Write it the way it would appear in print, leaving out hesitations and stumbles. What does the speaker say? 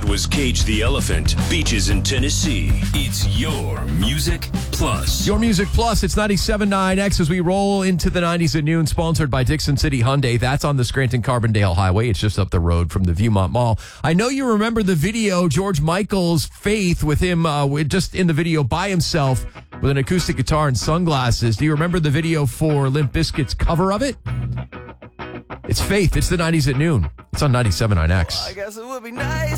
was Cage the Elephant, Beaches in Tennessee. It's Your Music Plus. Your Music Plus, it's 97.9 X as we roll into the 90s at noon, sponsored by Dixon City Hyundai. That's on the Scranton-Carbondale Highway. It's just up the road from the Viewmont Mall. I know you remember the video, George Michael's Faith, with him just in the video by himself with an acoustic guitar and sunglasses. Do you remember the video for Limp Bizkit's cover of it? It's Faith. It's the 90s at noon. It's on 97.9 X. I guess it would be nice